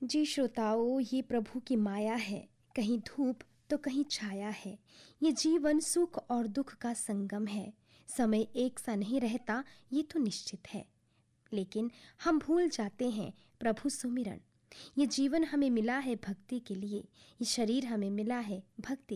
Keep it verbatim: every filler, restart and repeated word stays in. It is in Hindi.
जी श्रोताओं, ये प्रभु की माया है, कहीं धूप तो कहीं छाया है। ये जीवन सुख और दुख का संगम है। समय एक सा नहीं रहता, ये तो निश्चित है। लेकिन हम भूल जाते हैं प्रभु सुमिरन। ये जीवन हमें मिला है भक्ति के लिए, ये शरीर हमें मिला है भक्ति